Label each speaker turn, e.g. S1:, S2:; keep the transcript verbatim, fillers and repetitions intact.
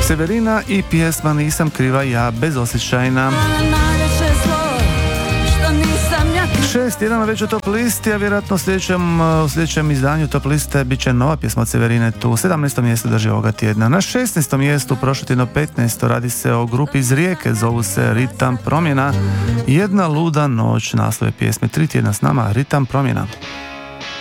S1: Severina i pjesma Nisam kriva ja, bezosjećajna. Šest jedan već u top listi, a vjerojatno u sljedećem, u sljedećem izdanju top liste bit će nova pjesma od Severine tu. sedamnaestom mjestu drži ovoga tjedna. Na šesnaestom mjestu prošlo tjedno petnaesto radi se o grupi iz Rijeke, zovu se Ritam promjena. Jedna luda noć, naslove pjesme. Tri tjedna s nama, Ritam promjena.